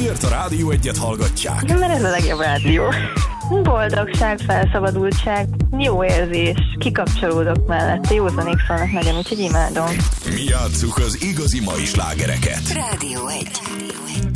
Miért a Rádió Egyet hallgatják? De mert ez a legjobb rádió. Boldogság, felszabadultság, jó érzés, kikapcsolódok mellette, józanék szólnak nagyon, úgyhogy imádom. Mi játsszuk az igazi mai slágereket. Rádió 1.